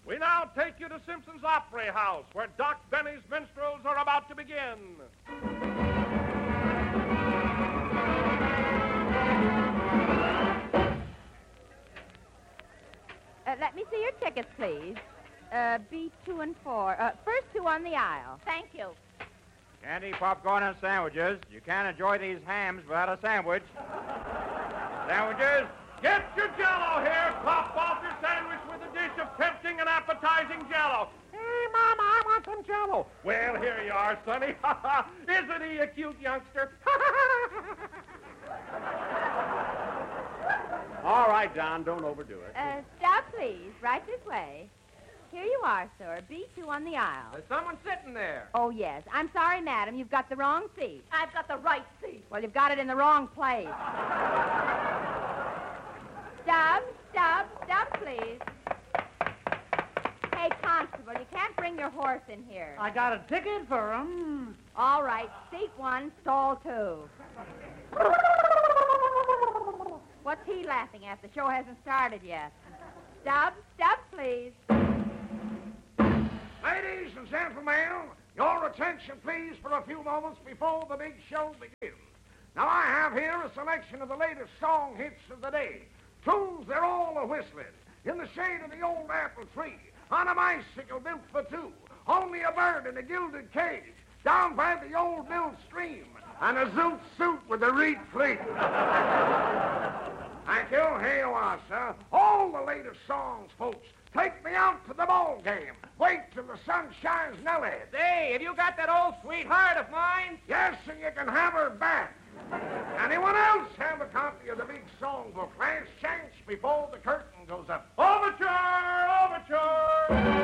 We now take you to Simpson's Opry House, where Doc Benny's minstrels are about to begin. Let me see your tickets, please. B2 and 4. First two on the aisle. Thank you. Candy, popcorn, and sandwiches. You can't enjoy these hams without a sandwich. Sandwiches? Get your Jell-O here. Top off your sandwich with a dish of tempting and appetizing Jell-O. Hey, Mama, I want some Jell-O. Well, here you are, Sonny. Isn't he a cute youngster? All right, Don, don't overdo it. Stop, please. Right this way. Here you are, sir. B2 on the aisle. There's someone sitting there. Oh, yes. I'm sorry, madam. You've got the wrong seat. I've got the right seat. Well, you've got it in the wrong place. Stop, please. Hey, constable, you can't bring your horse in here. I got a ticket for him. All right, seat 1, stall 2. What's he laughing at? The show hasn't started yet. Stop, please. Ladies and gentlemen, your attention, please, for a few moments before the big show begins. Now, I have here a selection of the latest song hits of the day. Tunes they're all a-whistling. In the shade of the old apple tree. On a bicycle built for two. Only a bird in a gilded cage. Down by the old mill stream. And a zoot suit with a reed fleet. Thank you. Here you are, sir. All the latest songs, folks. Take me out to the ball game. Wait till the sun shines Nellie. Say, have you got that old sweetheart of mine? Yes, and you can have her back. Anyone else have a copy of the big songbook? Last chance before the curtain goes up. Overture!